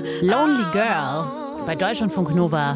Lonely Girl bei Deutschlandfunk Nova,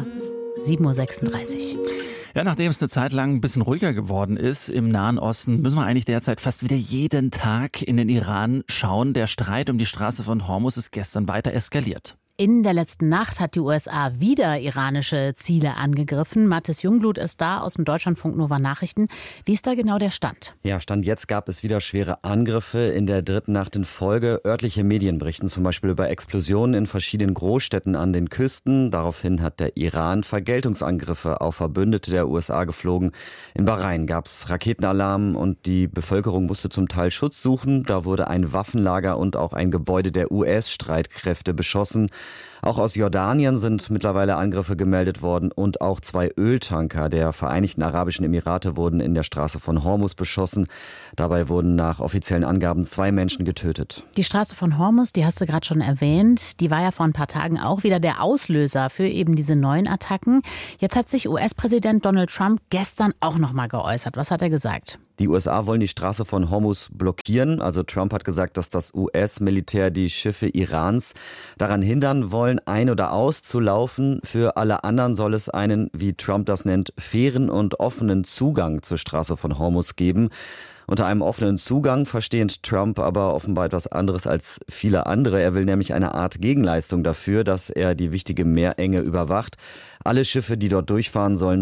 7:36 Uhr. Ja, nachdem es eine Zeit lang ein bisschen ruhiger geworden ist im Nahen Osten, müssen wir eigentlich derzeit fast wieder jeden Tag in den Iran schauen. Der Streit um die Straße von Hormuz ist gestern weiter eskaliert. In der letzten Nacht hat die USA wieder iranische Ziele angegriffen. Mathis Jungblut ist da aus dem Deutschlandfunk Nova Nachrichten. Wie ist da genau der Stand? Ja, Stand jetzt gab es wieder schwere Angriffe in der dritten Nacht in Folge. Örtliche Medien berichten zum Beispiel über Explosionen in verschiedenen Großstädten an den Küsten. Daraufhin hat der Iran Vergeltungsangriffe auf Verbündete der USA geflogen. In Bahrain gab es Raketenalarm und die Bevölkerung musste zum Teil Schutz suchen. Da wurde ein Waffenlager und auch ein Gebäude der US-Streitkräfte beschossen. Auch aus Jordanien sind mittlerweile Angriffe gemeldet worden und auch 2 Öltanker der Vereinigten Arabischen Emirate wurden in der Straße von Hormuz beschossen. Dabei wurden nach offiziellen Angaben 2 Menschen getötet. Die Straße von Hormuz, die hast du gerade schon erwähnt, die war ja vor ein paar Tagen auch wieder der Auslöser für eben diese neuen Attacken. Jetzt hat sich US-Präsident Donald Trump gestern auch noch mal geäußert. Was hat er gesagt? Die USA wollen die Straße von Hormuz blockieren. Also Trump hat gesagt, dass das US-Militär die Schiffe Irans daran hindern wollen, ein- oder auszulaufen. Für alle anderen soll es einen, wie Trump das nennt, fairen und offenen Zugang zur Straße von Hormuz geben. Unter einem offenen Zugang versteht Trump aber offenbar etwas anderes als viele andere. Er will nämlich eine Art Gegenleistung dafür, dass er die wichtige Meerenge überwacht. Alle Schiffe, die dort durchfahren, sollen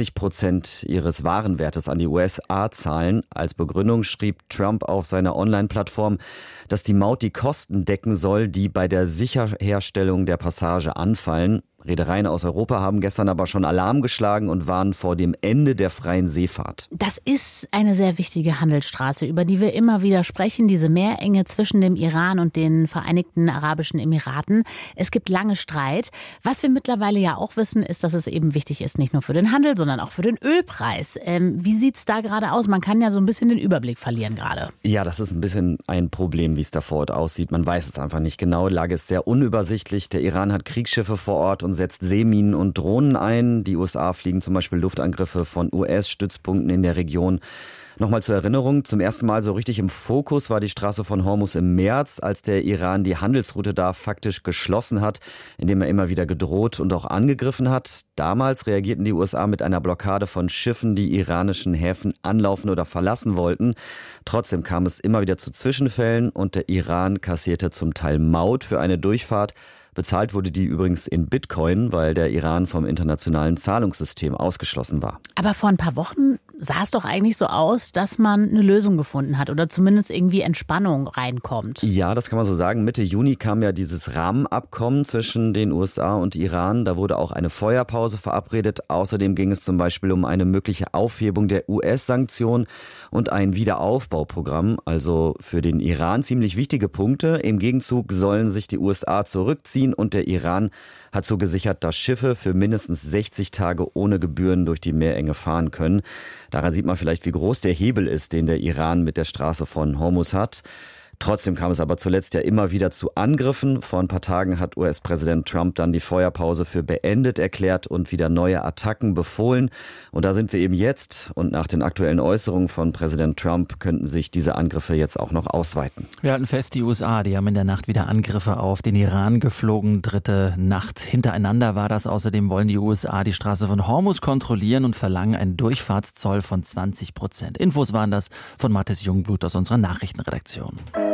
20% ihres Warenwertes an die USA zahlen. Als Begründung schrieb Trump auf seiner Online-Plattform, dass die Maut die Kosten decken soll, die bei der Sicherherstellung der Passage anfallen. Reedereien aus Europa haben gestern aber schon Alarm geschlagen und warnen vor dem Ende der freien Seefahrt. Das ist eine sehr wichtige Handelsstraße, über die wir immer wieder sprechen, diese Meerenge zwischen dem Iran und den Vereinigten Arabischen Emiraten. Es gibt lange Streit. Was wir mittlerweile ja auch wissen, ist, dass es eben wichtig ist, nicht nur für den Handel, sondern auch für den Ölpreis. Wie sieht's da gerade aus? Man kann ja so ein bisschen den Überblick verlieren gerade. Ja, das ist ein bisschen ein Problem, wie es da vor Ort aussieht. Man weiß es einfach nicht genau. Die Lage ist sehr unübersichtlich. Der Iran hat Kriegsschiffe vor Ort und setzt Seeminen und Drohnen ein. Die USA fliegen zum Beispiel Luftangriffe von US-Stützpunkten in der Region. Nochmal zur Erinnerung, zum ersten Mal so richtig im Fokus war die Straße von Hormuz im März, als der Iran die Handelsroute da faktisch geschlossen hat, indem er immer wieder gedroht und auch angegriffen hat. Damals reagierten die USA mit einer Blockade von Schiffen, die iranischen Häfen anlaufen oder verlassen wollten. Trotzdem kam es immer wieder zu Zwischenfällen und der Iran kassierte zum Teil Maut für eine Durchfahrt. Bezahlt wurde die übrigens in Bitcoin, weil der Iran vom internationalen Zahlungssystem ausgeschlossen war. Aber vor ein paar Wochen sah es doch eigentlich so aus, dass man eine Lösung gefunden hat oder zumindest irgendwie Entspannung reinkommt. Ja, das kann man so sagen. Mitte Juni kam ja dieses Rahmenabkommen zwischen den USA und Iran. Da wurde auch eine Feuerpause verabredet. Außerdem ging es zum Beispiel um eine mögliche Aufhebung der US-Sanktionen und ein Wiederaufbauprogramm. Also für den Iran ziemlich wichtige Punkte. Im Gegenzug sollen sich die USA zurückziehen und der Iran hat so gesichert, dass Schiffe für mindestens 60 Tage ohne Gebühren durch die Meerenge fahren können. Daran sieht man vielleicht, wie groß der Hebel ist, den der Iran mit der Straße von Hormuz hat. Trotzdem kam es aber zuletzt ja immer wieder zu Angriffen. Vor ein paar Tagen hat US-Präsident Trump dann die Feuerpause für beendet erklärt und wieder neue Attacken befohlen. Und da sind wir eben jetzt. Und nach den aktuellen Äußerungen von Präsident Trump könnten sich diese Angriffe jetzt auch noch ausweiten. Wir halten fest, die USA, die haben in der Nacht wieder Angriffe auf den Iran geflogen. Dritte Nacht hintereinander war das. Außerdem wollen die USA die Straße von Hormuz kontrollieren und verlangen einen Durchfahrtszoll von 20%. Infos waren das von Mathis Jungblut aus unserer Nachrichtenredaktion.